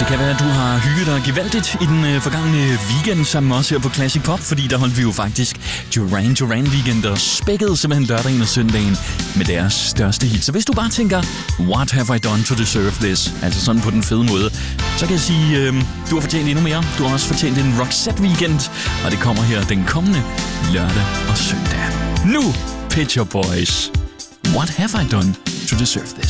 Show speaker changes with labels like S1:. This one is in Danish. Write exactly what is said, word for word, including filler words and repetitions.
S1: Det kan være, at du har hygget dig gevaldigt i den øh, forgangne weekend sammen med os her på Classic Pop, fordi der holdt vi jo faktisk Duran Duran weekend og spækkede simpelthen lørdagen og søndagen med deres største hit. Så hvis du bare tænker, what have I done to deserve this? Altså sådan på den fede måde, så kan jeg sige, øh, du har fortjent endnu mere. Du har også fortjent en Roxette weekend, og det kommer her den kommende lørdag og søndag. Nu, Pet Shop Boys. What have I done to deserve this?